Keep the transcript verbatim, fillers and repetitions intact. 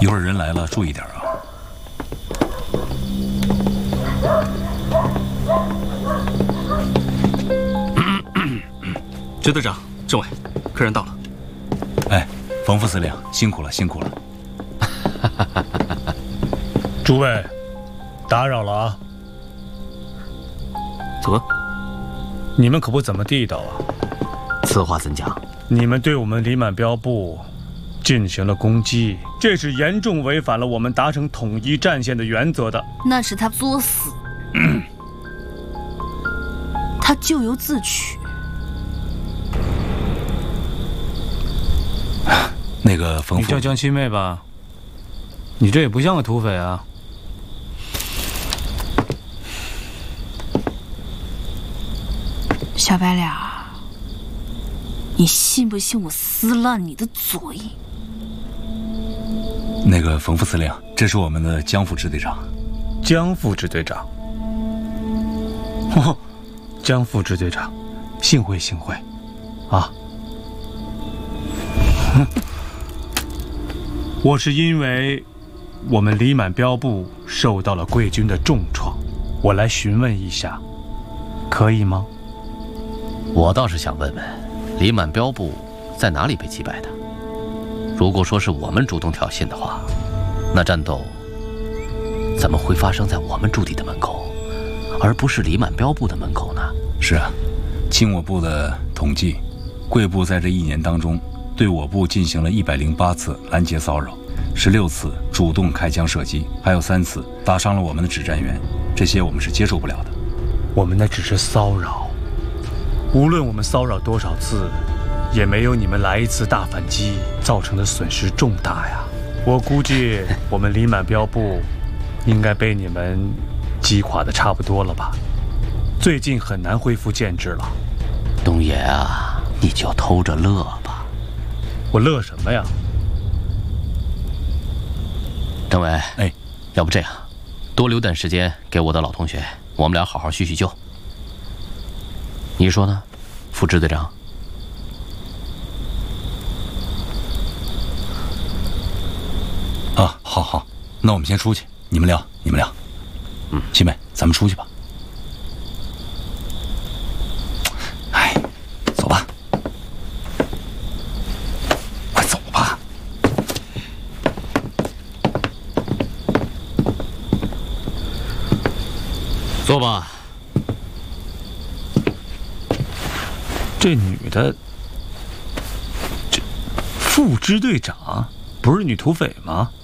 一会儿人来了，注意点啊。 支队长、政委，客人到了。 哎，冯副司令，辛苦了，辛苦了。 诸位，打扰了啊。 怎么？ 你们可不怎么地道啊！ 此话怎讲？ 你们对我们李满标部进行了攻击，这是严重违反了我们达成统一战线的原则的。 那是他作死，嗯、他咎由自取。 那个冯副， 你叫江七妹吧，你这也不像个土匪啊。 小白脸儿，你信不信我撕烂你的嘴？ 那个冯副司令，这是我们的江副支队长。 江副支队长，哦，江副支队长，幸会幸会，啊。我是因为我们李满标部受到了贵军的重创，我来询问一下，可以吗？ 我倒是想问问，李满标部在哪里被击败的？如果说是我们主动挑衅的话，那战斗怎么会发生在我们驻地的门口，而不是李满标部的门口呢？ 是啊，经我部的统计，贵部在这一年当中对我部进行了一百零八次拦截骚扰，十六次主动开枪射击，还有三次打伤了我们的指战员，这些我们是接受不了的。 我们那只是骚扰，无论我们骚扰多少次，也没有你们来一次大反击造成的损失重大呀。我估计我们李满标部应该被你们击垮的差不多了吧？最近很难恢复建制了。 东爷啊，你就偷着乐吧。 我乐什么呀？ 政委， 哎， 要不这样，多留点时间给我的老同学，我们俩好好叙叙旧。你说呢，副支队长？ 啊，好好，那我们先出去，你们聊，你们聊。嗯，七妹，咱们出去吧。哎，走吧，快走吧。 坐吧。 这女的，这副支队长不是女土匪吗？